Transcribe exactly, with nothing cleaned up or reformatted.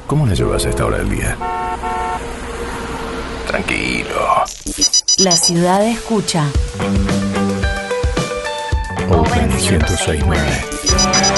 ¿Cómo la llevas a esta hora del día? Tranquilo. La ciudad escucha. Open ciento seis punto nueve.